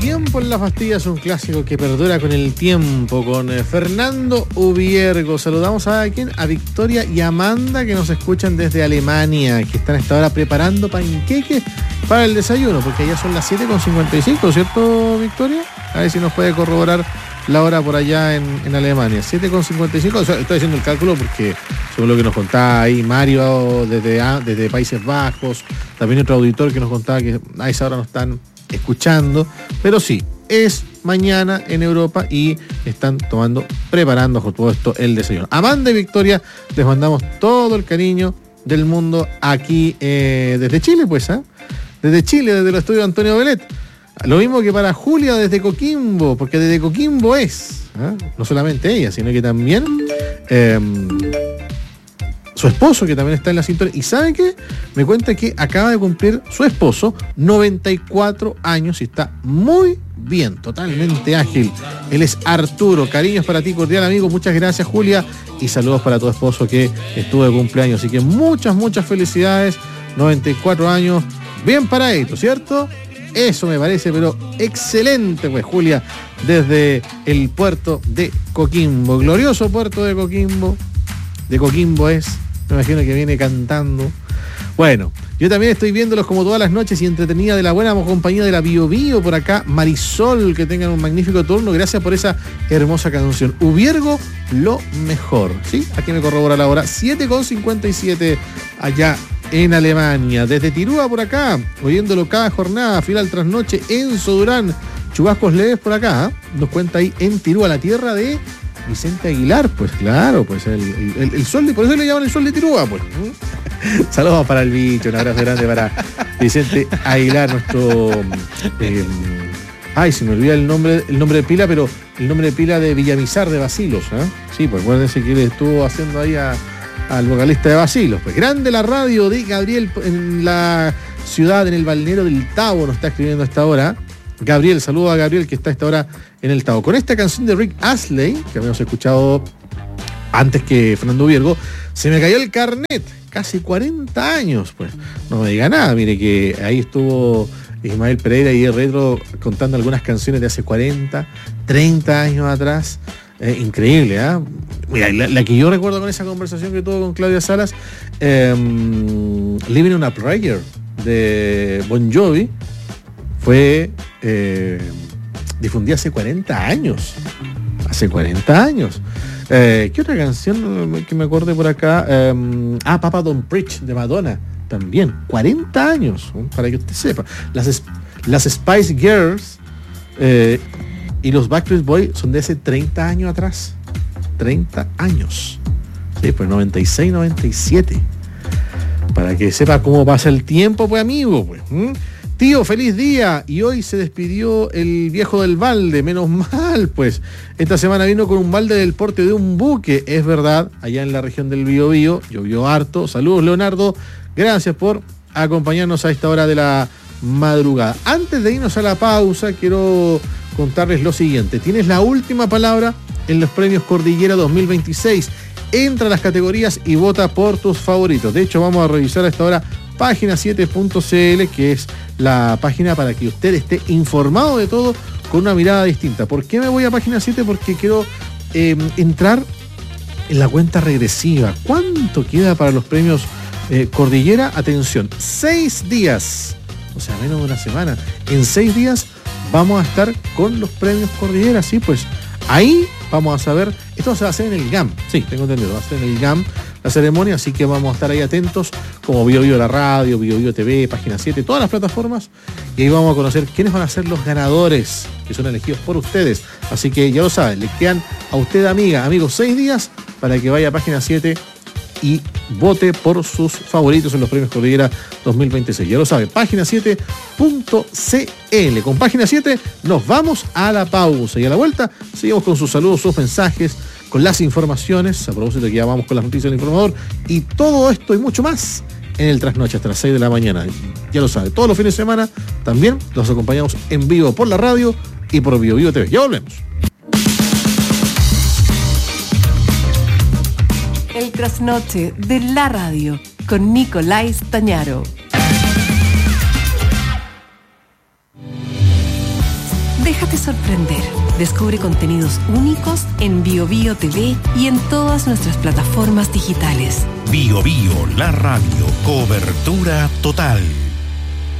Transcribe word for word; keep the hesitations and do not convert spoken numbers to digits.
Tiempo en las pastillas, un clásico que perdura con el tiempo, con eh, Fernando Ubiergo. Saludamos a quién, a Victoria y Amanda, que nos escuchan desde Alemania, que están a esta hora preparando panqueques para el desayuno, porque ya son las siete con cincuenta y cinco, ¿cierto, Victoria? A ver si nos puede corroborar la hora por allá en, en Alemania. siete con cincuenta y cinco, o sea, estoy haciendo el cálculo porque según lo que nos contaba ahí Mario desde, desde Países Bajos, también otro auditor que nos contaba que a esa hora no están escuchando, pero sí, es mañana en Europa y están tomando, preparando por todo esto el desayuno. Amanda y Victoria, les mandamos todo el cariño del mundo aquí eh, desde Chile, pues, ¿eh? Desde Chile, desde el estudio de Antonio Belet. Lo mismo que para Julia desde Coquimbo, porque desde Coquimbo es, ¿eh? No solamente ella, sino que también eh, su esposo, que también está en la sintonía. ¿Y sabe qué? Me cuenta que acaba de cumplir su esposo noventa y cuatro años y está muy bien, totalmente ágil. Él es Arturo. Cariños para ti, cordial amigo. Muchas gracias, Julia. Y saludos para tu esposo que estuvo de cumpleaños. Así que muchas, muchas felicidades. noventa y cuatro años. Bien paradito, ¿cierto? Eso me parece, pero excelente, pues, Julia, desde el puerto de Coquimbo. Glorioso puerto de Coquimbo. De Coquimbo es, me imagino que viene cantando. Bueno, yo también estoy viéndolos como todas las noches y entretenida de la buena compañía de la Bio Bio por acá. Marisol, que tengan un magnífico turno. Gracias por esa hermosa canción. Ubiergo, lo mejor. ¿Sí? Aquí me corrobora la hora. siete con cincuenta y siete allá en Alemania. Desde Tirúa por acá, oyéndolo cada jornada, final tras noche. Enzo Durán, chubascos leves por acá. ¿eh? Nos cuenta ahí en Tirúa, la tierra de Vicente Aguilar, pues claro, pues el, el, el sol de, por eso le llaman el sol de Tirúa, pues. Saludos para el bicho, un abrazo grande para Vicente Aguilar, nuestro eh, ay, se me olvida el nombre, el nombre de pila, pero el nombre de pila de Villamizar de Basilos, ¿eh? Sí, pues acuérdense que le estuvo haciendo ahí a, al vocalista de Basilos. Pues grande la radio de Gabriel en la ciudad, en el balneario del Tabo, nos está escribiendo a esta hora. Gabriel, saludo a Gabriel que está a esta hora en el Tao. Con esta canción de Rick Astley, que habíamos escuchado antes que Fernando Ubiergo, se me cayó el carnet. Casi cuarenta años, pues. No me diga nada, mire que ahí estuvo Ismael Pereira y el Retro contando algunas canciones de hace cuarenta, treinta años atrás. Eh, increíble, ¿ah? ¿eh? Mira, la, la que yo recuerdo con esa conversación que tuvo con Claudia Salas, eh, Living on a Prayer, de Bon Jovi, fue eh, difundida hace cuarenta años. Hace cuarenta años. Eh, ¿Qué otra canción que me acordé por acá? Eh, ah, Papa Don't Preach, de Madonna. También, cuarenta años, ¿eh? Para que usted sepa. Las, las Spice Girls eh, y los Backstreet Boys son de hace treinta años atrás. treinta años. Sí, pues noventa y seis, noventa y siete. Para que sepa cómo pasa el tiempo, pues, amigo, pues. ¿Mm? Tío, feliz día. Y hoy se despidió el viejo del balde. Menos mal, pues. Esta semana vino con un balde del porte de un buque. Es verdad, allá en la región del Biobío. Llovió harto. Saludos, Leonardo. Gracias por acompañarnos a esta hora de la madrugada. Antes de irnos a la pausa, quiero contarles lo siguiente. Tienes la última palabra en los premios Cordillera dos mil veintiséis. Entra a las categorías y vota por tus favoritos. De hecho, vamos a revisar a esta hora página siete punto c l, que es la página para que usted esté informado de todo con una mirada distinta. ¿Por qué me voy a página siete? Porque quiero eh, entrar en la cuenta regresiva. ¿Cuánto queda para los premios eh, Cordillera? Atención, seis días, o sea, menos de una semana. En seis días vamos a estar con los premios Cordillera, sí, pues ahí vamos a saber. Esto se va a hacer en el G A M, sí, tengo entendido, va a ser en el G A M la ceremonia, así que vamos a estar ahí atentos, como Bio Bio la radio, Bio Bio T V, página siete, todas las plataformas, y ahí vamos a conocer quiénes van a ser los ganadores, que son elegidos por ustedes. Así que ya lo saben, le quedan a usted, amiga, amigos, seis días para que vaya a página siete y vote por sus favoritos en los premios Cordillera dos mil veintiséis. Ya lo sabe, página siete punto c l. Con página siete nos vamos a la pausa y a la vuelta seguimos con sus saludos, sus mensajes, con las informaciones. A propósito que ya vamos con las noticias del informador y todo esto y mucho más en el Trasnoche hasta las seis de la mañana. Ya lo sabe, todos los fines de semana también los acompañamos en vivo por la radio y por Bio Bio T V. Ya volvemos. El Trasnoche de la radio con Nicolás Tañaro. Déjate sorprender. Descubre contenidos únicos en Bio Bio T V y en todas nuestras plataformas digitales. Bio Bio, la radio. Cobertura total.